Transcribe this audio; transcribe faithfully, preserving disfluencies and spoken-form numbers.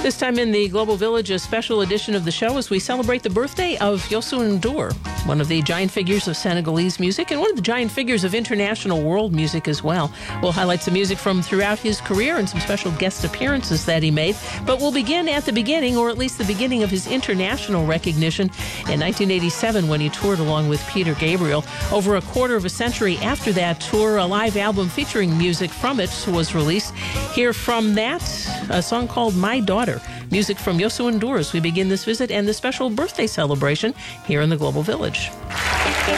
This time in the Global Village, a special edition of the show as we celebrate the birthday of Youssou N'Dour, one of the giant figures of Senegalese music and one of the giant figures of international world music as well. We'll highlight some music from throughout his career and some special guest appearances that he made. But we'll begin at the beginning, or at least the beginning of his international recognition in nineteen eighty-seven when he toured along with Peter Gabriel. Over a quarter of a century after that tour, a live album featuring music from it was released. Here from that, a song called My Daughter. Music from Youssou N'Dour as we begin this visit and the special birthday celebration here in the Global Village.